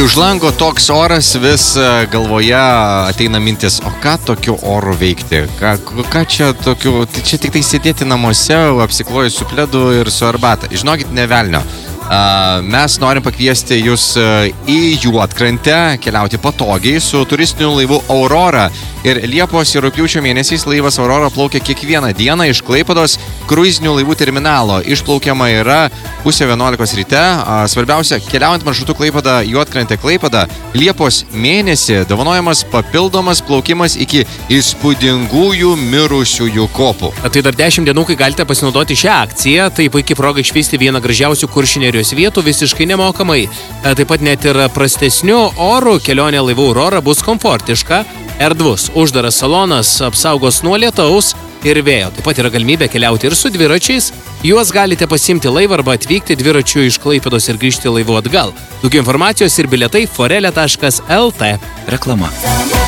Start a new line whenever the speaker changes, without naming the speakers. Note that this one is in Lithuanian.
už lango toks oras, vis galvoje ateina mintis, o ką tokiu oru veikti? Ką čia tokiu, tai čia tik tai sėdėti namuose, apsiklojus su pledu ir su arbata. Žinokit, ne velnio. Mes norim pakviesti jūs į Juodkrantę, keliauti patogiai su turistiniu laivu Aurora. Ir Liepos ir rugpjūčio mėnesiais laivas Aurora plaukia kiekvieną dieną iš Klaipėdos kruizinių laivų terminalo. Išplaukiama yra 10:30 ryte. Svarbiausia, keliaujant maršrutu Klaipėda, Juodkrantė Klaipėda, Liepos mėnesį dovanojamas papildomas plaukimas iki įspūdingųjų mirusiųjų kopų.
Tai dar 10 dienų, kai galite pasinaudoti šią akciją, tai puikiai proga išvysti vieną gražiausių Kuršių nerijos vietų visiškai nemokamai. Taip pat net ir prastesniu oru kelionė laivu Aurora bus komfortiška, erdvus, uždaras salonas apsaugos nuo lietaus ir vėjo. Taip pat yra galimybė keliauti ir su dviračiais. Juos galite pasiimti laivą arba atvykti dviračiu iš Klaipėdos ir grįžti laivu atgal. Daugiau informacijos ir bilietai forele.lt.
Reklama.